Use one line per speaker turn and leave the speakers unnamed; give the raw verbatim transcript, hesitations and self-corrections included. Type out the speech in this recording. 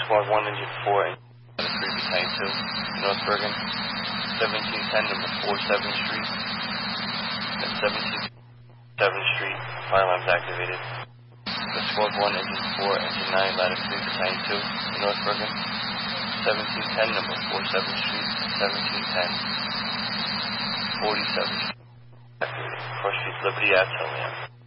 Squad one, Engine four, and three, Battalion two, North Bergen. seventeen ten, number four, seventh Street. And seventeen seventh Street, fire alarms activated. The Squad one, Engine four, Engine nine, Ladder three, Battalion two, North Bergen. seventeen ten, number four, seventh Street. seventeen ten, forty-seventh Street, activated. First Street, Liberty, Attalia.